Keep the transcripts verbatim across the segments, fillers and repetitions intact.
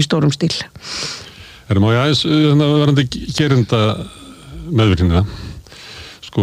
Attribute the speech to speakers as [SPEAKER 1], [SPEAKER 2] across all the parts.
[SPEAKER 1] stórum stíl.
[SPEAKER 2] Erum á ég aðeins verandi gerenda meðvirknina. Sko,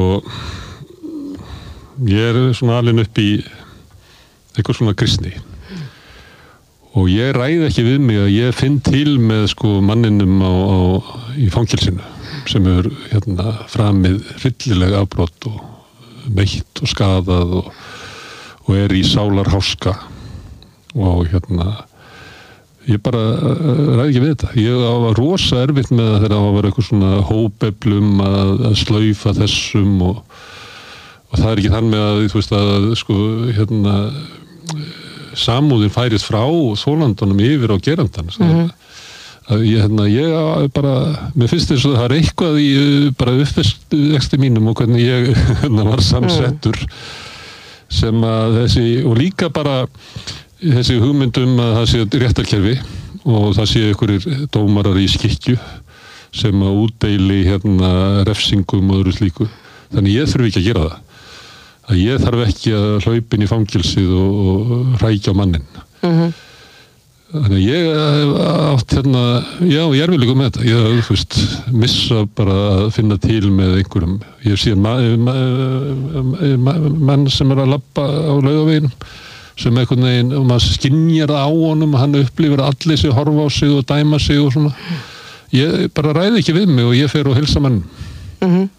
[SPEAKER 2] ég er svona alinn upp í eitthvað svona kristni. Og ég ræði ekki við mig að ég finn til með sko manninum á, á, í fangelsinu sem er hérna framið hryllilega afbrot og meitt og skadað og, og er í sálarháska og hérna ég bara ræði ekki við þetta. Ég var rosa erfitt með það þegar það var eitthvað svona hópeflum að, að slaufa þessum og, og það er ekki þann með að þú veist að sko hérna samúðin færist frá þolandunum yfir á gerandan. Mm-hmm. Að ég, hérna, ég bara, mér finnst þess að það er eitthvað í bara uppvexti mínum og hvernig ég hérna, var samsettur mm. sem að þessi, og líka bara þessi hugmyndum að það sé réttarkerfi og það sé einhverjir dómarar í skikkju sem að útdeili hérna refsingum og öðru slíku. Þannig ég þurfi ekki að gera það. Að ég þarf ekki að hlaupin í fangelsið og, og hrækja á mannin. Mm-hmm. Þannig ég átt hérna, já, ég er vel líka með þetta. Ég, þú veist, missa bara að finna til með einhverjum. Ég sé mann ma, ma, ma, sem er að labba á Laugaveginum sem einhvern veginn, og maður skynjar það á honum og hann upplifir allir sig, horfa á sig og dæma sig og svona. Ég bara ræði ekki við mig og ég fer og hilsa mann.
[SPEAKER 1] Mhm.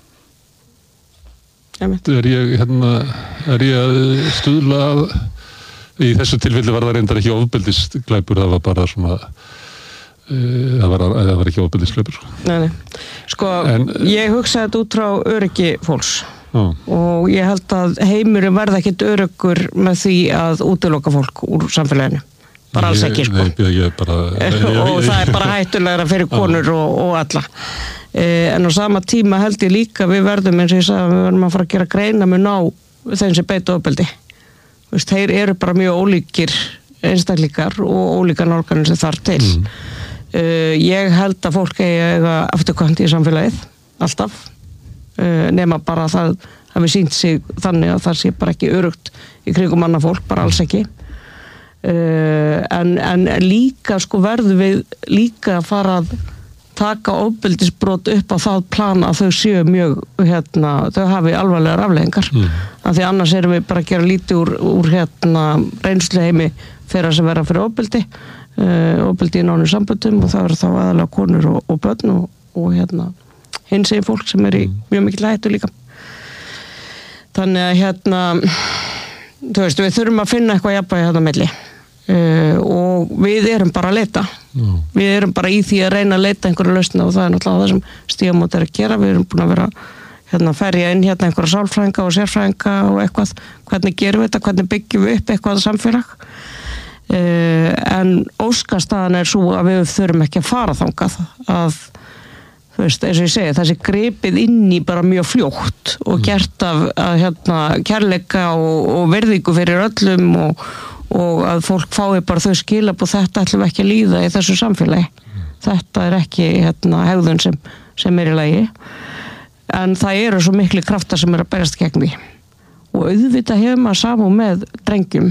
[SPEAKER 2] Er ég, hérna, er ég að stuðla að, í þessu tilfelli var það reyndar ekki ofbeldisglæpur, það var bara svona, e, það, var, það var ekki ofbeldisglæpur.
[SPEAKER 1] Nei, nei. Sko, en, ég hugsaði þetta út frá öryggi fólks
[SPEAKER 2] á.
[SPEAKER 1] Og ég held að heimurinn verða ekkit öryggur með því að útiloka fólk úr samfélaginu. Bara alls ekki, sko.
[SPEAKER 2] Nei, ég bara, ég, ég,
[SPEAKER 1] og það er bara hættulegra fyrir konur og, og alla. Eh, en á sama tíma held ég líka við verðum, eins og ég sagði, við verðum að fara að gera greina mun á þeim sem beita ofbeldi. Veist, þeir eru bara mjög ólíkir einstaklingar og ólíkar nálganir sem þar til. Mm. Uh, ég held að fólk eigi að eiga afturkvæmt í samfélagið, alltaf. Uh, nema bara að það hafi sýnt sig þannig að það sé bara ekki öruggt í kringum annað fólk, bara alls ekki. Uh, en, en líka sko verðum við líka að fara að taka ofbeldisbrot upp á það plan að þau séu mjög, hérna, þau hafi alvarlegar afleiðingar. Mm. Af því annars erum við bara að gera lítið úr, úr hérna, reynsluheimi þeirra sem verða fyrir ofbeldi, uh, ofbeldi í nánum samböndum og það eru þá aðalega konur og, og börn og, og hérna, hins eginn fólk sem er í mjög mikil hættu líka. Þannig að hérna, þú veist, við þurfum að finna eitthvað jafnvægi hérna milli. Uh, og við erum bara að leita mm. við erum bara í því að reyna að leita einhverju lausna og það er náttúrulega það sem Stígamót er að gera. Við erum búin að vera hérna að ferja inn hérna einhverja sálfræðinga og sérfræðinga og eitthvað, hvernig gerum við þetta, hvernig byggjum við upp eitthvað samfélag uh, en óskastaðan er svo að við þurfum ekki að fara þangað að, þú veist, eins og ég segi, þessi gripið inn í bara mjög fljótt og gert af að, hérna, kærleika og, og virðingu fyrir öllum og og að fólk fái bara þau skilabóð, þetta ætlum við ekki að líða í þessu samfélagi. Mm. Þetta er ekki hérna, hegðun sem, sem er í lagi. En það eru svo miklu kraftar sem er að berast gegn því. Og auðvitað hefur maður samúð með drengjum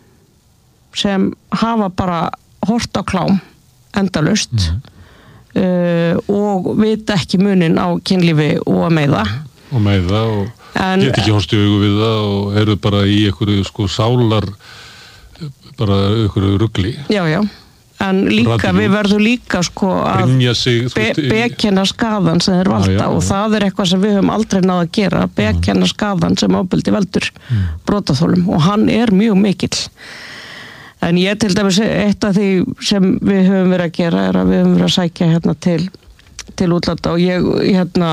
[SPEAKER 1] sem hafa bara hort á klám endalaust mm. uh, og vita ekki munin á kynlífi og að meiða.
[SPEAKER 2] Og meiða og en, get ekki horst í augu við það og eru bara í einhverju sko sálar bara einhverju rugli.
[SPEAKER 1] Já, já. En líka, Radíum. Við verðum líka sko að be, bekkenna skaðan sem þeir valda ah, já, og já. Það er eitthvað sem við höfum aldrei náð að gera, bekkenna skaðan sem ofbeldi veldur mm. brotaþolum og hann er mjög mikill. En ég til dæmis, eitt af því sem við höfum verið að gera er að við höfum verið að sækja hérna til, til útlanda og ég hérna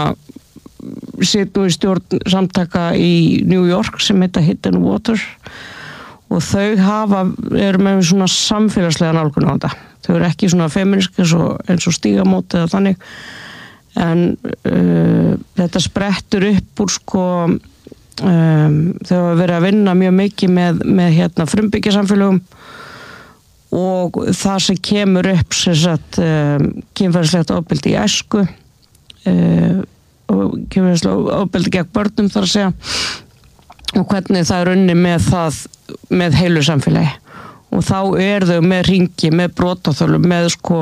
[SPEAKER 1] sit nú í stjórn samtaka í New York sem heita Hit and Water og þau hafa, eru með svona samfélagslega nálgun á þetta. Þau eru ekki svona femínísk eins og, eins og Stígamót eða þannig en uh, þetta sprettur upp úr sko um, þau hafa verið að vinna mjög mikið með, með hérna frumbyggjasamfélögum og það sem kemur upp sem sagt um, kynferðislegt ofbeldi í æsku uh, og kynferðislegt ofbeldi gegn börnum þar að segja og hvernig það er unni með það með heilu samfélagi og þá er þau með hringi, með brotaþolum, með sko